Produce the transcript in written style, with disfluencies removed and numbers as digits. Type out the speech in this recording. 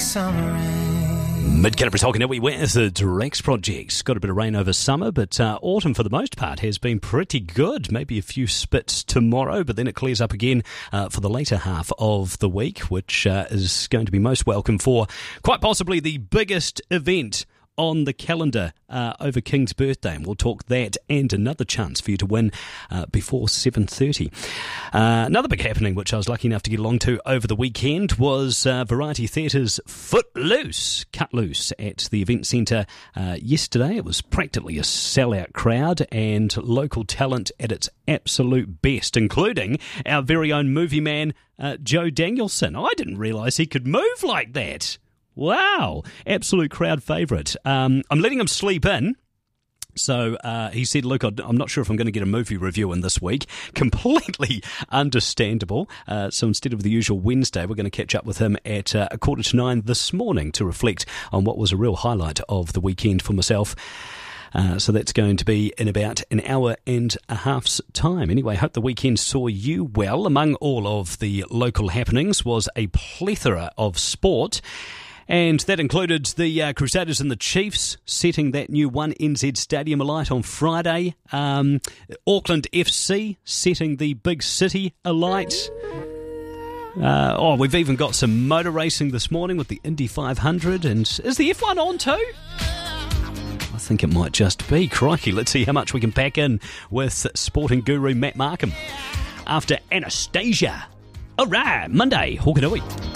summer rain. Mid-Canterbury's Hokanui with the Drex Project. Got a bit of rain over summer, but autumn for the most part has been pretty good. Maybe a few spits tomorrow, but then it clears up again for the later half of the week, which is going to be most welcome for quite possibly the biggest event on the calendar over King's birthday, and we'll talk that and another chance for you to win before 7:30. Another big happening which I was lucky enough to get along to over the weekend was Variety Theatre's Footloose, cut loose at the event centre yesterday. It was practically a sellout crowd and local talent at its absolute best, including our very own movie man Joe Danielson. I didn't realise he could move like that. Wow, absolute crowd favourite. I'm letting him sleep in. So he said, look, I'm not sure if I'm going to get a movie review in this week. Completely understandable. So instead of the usual Wednesday, we're going to catch up with him at 8:45 this morning to reflect on what was a real highlight of the weekend for myself. So that's going to be in about an hour and a half's time. Anyway, hope the weekend saw you well. Among all of the local happenings was a plethora of sport. And that included the Crusaders and the Chiefs setting that new 1NZ Stadium alight on Friday. Auckland FC setting the big city alight. We've even got some motor racing this morning with the Indy 500. And is the F1 on too? I think it might just be. Crikey, let's see how much we can pack in with sporting guru Matt Markham after Anastasia. All right, Monday, Hokanui.